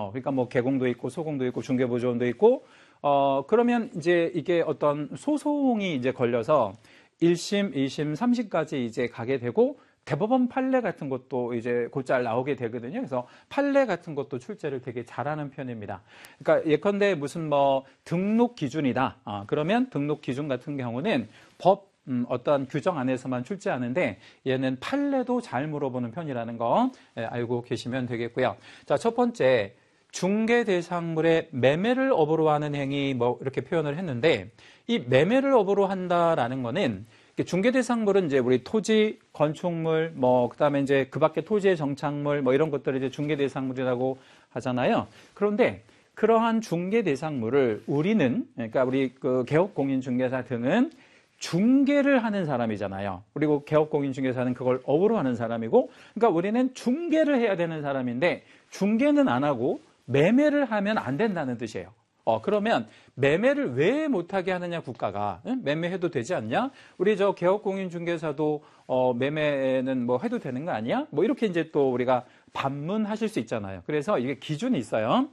있잖아요. 그러니까 뭐 개공도 있고 소공도 있고 중개보조원도 있고 그러면 이제 이게 어떤 소송이 이제 걸려서 1심, 2심, 3심까지 이제 가게 되고 대법원 판례 같은 것도 이제 곧잘 나오게 되거든요. 그래서 판례 같은 것도 출제를 되게 잘하는 편입니다. 그러니까 예컨대 무슨 뭐 등록 기준이다. 그러면 등록 기준 같은 경우는 법 어떠한 규정 안에서만 출제하는데 얘는 판례도 잘 물어보는 편이라는 거 알고 계시면 되겠고요. 자, 첫 번째 중개 대상물의 매매를 업으로 하는 행위 뭐 이렇게 표현을 했는데 이 매매를 업으로 한다라는 거는 중개 대상물은 이제 우리 토지, 건축물, 뭐 그다음에 이제 그 밖에 토지의 정착물 뭐 이런 것들을 이제 중개 대상물이라고 하잖아요. 그런데 그러한 중개 대상물을 우리는 그러니까 우리 그 개업공인중개사 등은 중개를 하는 사람이잖아요. 그리고 개업공인중개사는 그걸 업으로 하는 사람이고, 그러니까 우리는 중개를 해야 되는 사람인데 중개는 안 하고 매매를 하면 안 된다는 뜻이에요. 그러면 매매를 왜 못하게 하느냐 국가가 매매해도 되지 않냐? 우리 저 개업공인중개사도 매매는 뭐 해도 되는 거 아니야? 뭐 이렇게 이제 또 우리가 반문하실 수 있잖아요. 그래서 이게 기준이 있어요.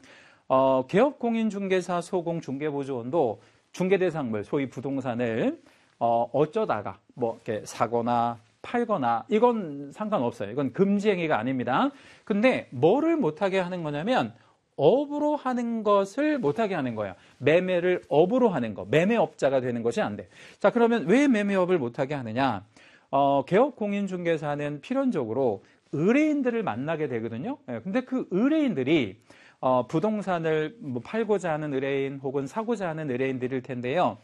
개업공인중개사 소공 중개보조원도 중개대상물 소위 부동산을 어쩌다가 뭐 이렇게 사거나 팔거나 이건 상관없어요. 이건 금지 행위가 아닙니다. 근데 뭐를 못하게 하는 거냐면 업으로 하는 것을 못하게 하는 거예요. 매매를 업으로 하는 거, 매매업자가 되는 것이 안 돼. 자, 그러면 왜 매매업을 못하게 하느냐? 개업공인중개사는 필연적으로 의뢰인들을 만나게 되거든요. 근데 그 의뢰인들이 부동산을 뭐 팔고자 하는 의뢰인 혹은 사고자 하는 의뢰인들일 텐데요.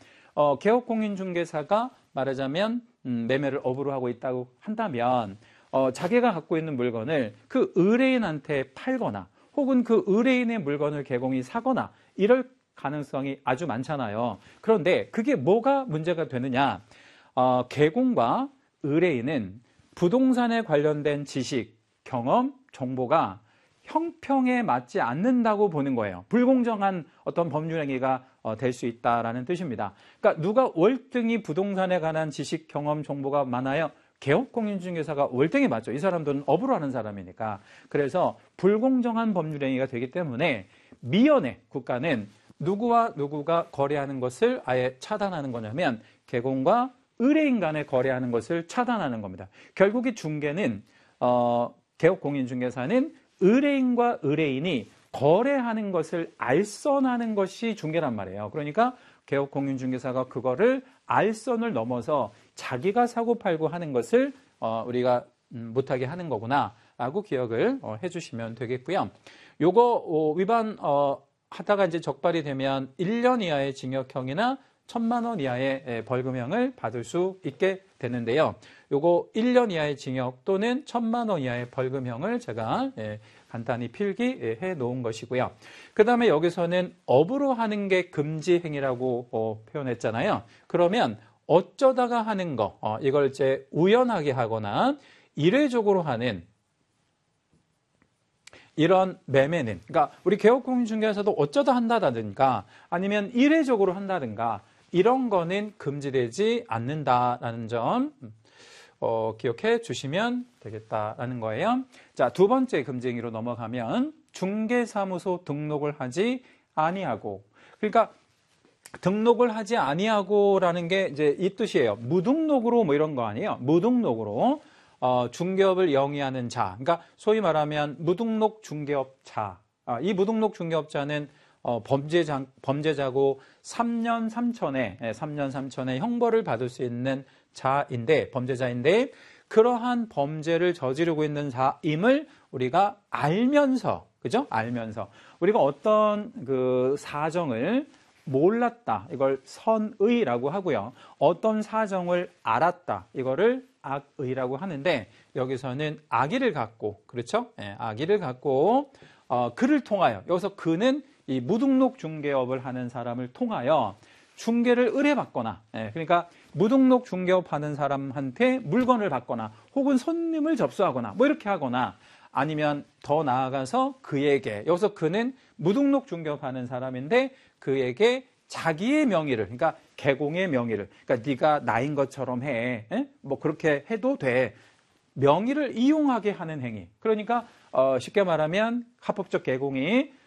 개업공인중개사가 말하자면 매매를 업으로 하고 있다고 한다면 자기가 갖고 있는 물건을 그 의뢰인한테 팔거나 혹은 그 의뢰인의 물건을 개공이 사거나 이럴 가능성이 아주 많잖아요. 그런데 그게 뭐가 문제가 되느냐? 개공과 의뢰인은 부동산에 관련된 지식, 경험, 정보가 형평에 맞지 않는다고 보는 거예요. 불공정한 어떤 법률행위가 될 수 있다라는 뜻입니다. 그러니까 누가 월등히 부동산에 관한 지식, 경험, 정보가 많아요? 개업공인중개사가 월등히 맞죠. 이 사람들은 업으로 하는 사람이니까. 그래서 불공정한 법률행위가 되기 때문에 미연에 국가는 누구와 누구가 거래하는 것을 아예 차단하는 거냐면 개공과 의뢰인 간에 거래하는 것을 차단하는 겁니다. 결국 이 중개는 개업공인중개사는 의뢰인과 의뢰인이 거래하는 것을 알선하는 것이 중개란 말이에요. 그러니까 개업공인중개사가 그거를 알선을 넘어서 자기가 사고 팔고 하는 것을 우리가 못하게 하는 거구나 라고 기억을 해주시면 되겠고요. 요거 위반 하다가 이제 적발이 되면 1년 이하의 징역형이나 1,000만 원 이하의 벌금형을 받을 수 있게 되는데요. 요거 1년 이하의 징역 또는 1,000만 원 이하의 벌금형을 제가 간단히 필기해 놓은 것이고요. 그 다음에 여기서는 업으로 하는 게 금지 행위라고 표현했잖아요. 그러면 어쩌다가 하는 거, 이걸 이제 우연하게 하거나 이례적으로 하는 이런 매매는, 그러니까 우리 개업공인중개사도 어쩌다 한다든가 아니면 이례적으로 한다든가 이런 거는 금지되지 않는다라는 점 기억해 주시면 되겠다라는 거예요. 자, 두 번째 금지 행위로 넘어가면 중개사무소 등록을 하지 아니하고, 그러니까 등록을 하지 아니하고라는 게 이제 이 뜻이에요. 무등록으로 뭐 이런 거 아니에요. 무등록으로 중개업을 영위하는 자, 그러니까 소위 말하면 무등록 중개업자. 이 무등록 중개업자는 범죄자고 3년 3천의 형벌을 받을 수 있는 자인데, 범죄자인데 그러한 범죄를 저지르고 있는 자임을 우리가 알면서, 그죠? 알면서 우리가 어떤 그 사정을 몰랐다, 이걸 선의라고 하고요. 어떤 사정을 알았다, 이거를 악의라고 하는데 여기서는 악의를 갖고, 그렇죠? 악의를 갖고 그를 통하여, 여기서 그는 이 무등록 중개업을 하는 사람을 통하여 중개를 의뢰받거나, 그러니까 무등록 중개업 하는 사람한테 물건을 받거나 혹은 손님을 접수하거나 뭐 이렇게 하거나, 아니면 더 나아가서 그에게, 여기서 그는 무등록 중개업 하는 사람인데 그에게 자기의 명의를, 그러니까 개공의 명의를, 그러니까 네가 나인 것처럼 해, 뭐 그렇게 해도 돼, 명의를 이용하게 하는 행위. 그러니까 쉽게 말하면 합법적 개공이